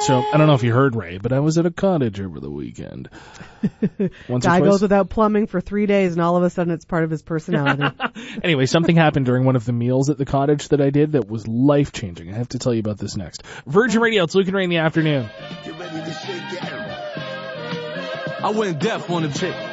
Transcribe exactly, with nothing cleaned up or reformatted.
So, I don't know if you heard, Ray, but I was at a cottage over the weekend. Once Guy or twice. goes without plumbing for three days, and all of a sudden it's part of his personality. Anyway, something happened during one of the meals at the cottage that I did that was life-changing. I have to tell you about this next. Virgin Radio, it's Luke and Ray in the afternoon. Get ready to shake it. I went deaf on the chick.